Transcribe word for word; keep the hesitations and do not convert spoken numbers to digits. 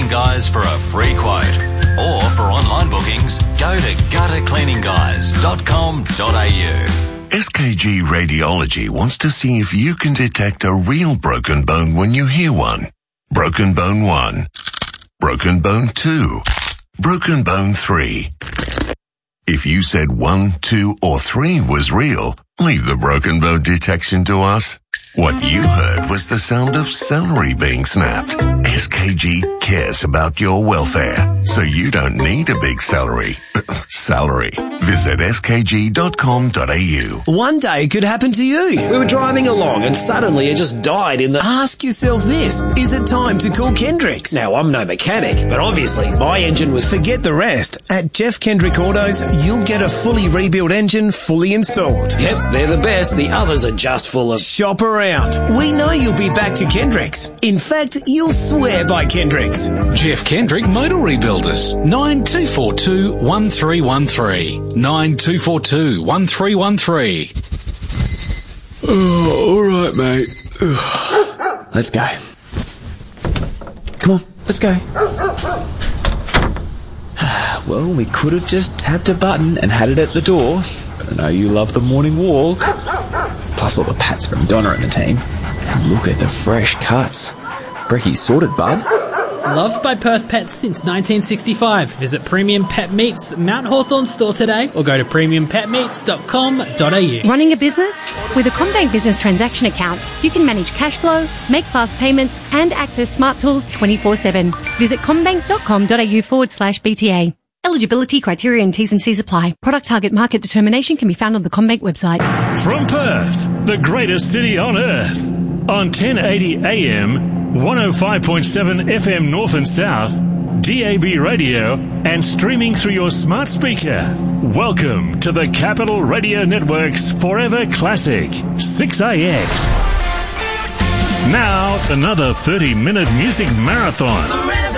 Guys for a free quote. Or for online bookings, go to gutter cleaning guys dot com dot a u. S K G Radiology wants to see if you can detect a real broken bone when you hear one. Broken bone one. Broken bone two. Broken bone three. If you said one, two, or three was real, leave the broken bone detection to us. What you heard was the sound of celery being snapped. S K G cares about your welfare, so you don't need a big celery. Salary. Visit s k g dot com dot a u. One day it could happen to you. We were driving along and suddenly it just died in the... Ask yourself this. Is it time to call Kendricks? Now, I'm no mechanic, but obviously my engine was... Forget the rest. At Jeff Kendrick Autos, you'll get a fully rebuilt engine fully installed. Yep, they're the best. The others are just full of... Shop around. We know you'll be back to Kendricks. In fact, you'll swear by Kendricks. Jeff Kendrick Motor Rebuilders. nine two four two, one three one three. nine two four two, one three one three. Oh, all right, mate. Let's go. Come on, let's go. Well, we could have just tapped a button and had it at the door. But I know you love the morning walk. Plus all the pats from Donna and the team. And look at the fresh cuts. Brecky's sorted, bud. Loved by Perth Pets since nineteen sixty-five. Visit Premium Pet Meats Mount Hawthorn store today or go to premium pet meats dot com dot a u. Running a business? With a CommBank Business Transaction Account, you can manage cash flow, make fast payments and access smart tools twenty-four seven. Visit commbank dot com dot a u forward slash B T A. Eligibility, criteria and T's and C's apply. Product target market determination can be found on the CommBank website. From Perth, the greatest city on earth, on ten eighty A M, one oh five point seven F M North and South, D A B radio, and streaming through your smart speaker. Welcome to the Capital Radio Network's Forever Classic, six A X. Now, another thirty-minute music marathon. Forever.